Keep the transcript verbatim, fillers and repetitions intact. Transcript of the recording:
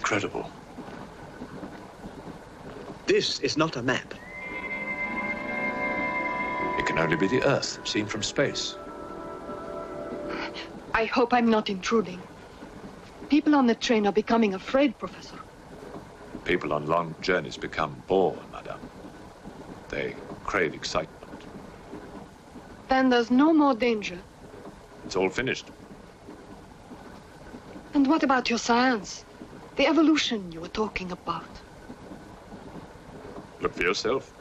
incredible. This is not a map. It can only be the Earth, seen from space. I hope I'm not intruding. People on the train are becoming afraid, Professor. People on long journeys become bored, Madame. They crave excitement. Then there's no more danger. It's all finished. And what about your science? The evolution you were talking about? Look for yourself.